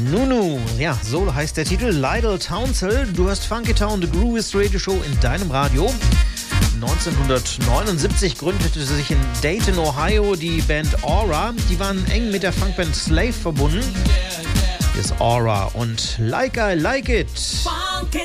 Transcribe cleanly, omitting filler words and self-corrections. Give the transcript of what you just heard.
Nunu, ja, so heißt der Titel. Lydell Townsend, du hast Funky Town, The Grooviest Radio Show in deinem Radio. 1979 gründete sich in Dayton, Ohio die Band Aura. Die waren eng mit der Funkband Slave verbunden. Hier ist Aura und Like I Like It. Funky